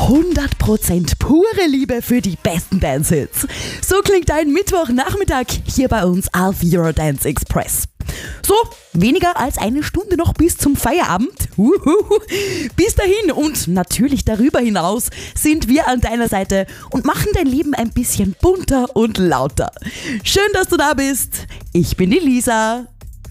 100% pure Liebe für die besten Dance-Hits. So klingt ein Mittwochnachmittag hier bei uns auf Eurodance Express. So, weniger als eine Stunde noch bis zum Feierabend. Bis dahin und natürlich darüber hinaus sind wir an deiner Seite und machen dein Leben ein bisschen bunter und lauter. Schön, dass du da bist. Ich bin die Lisa.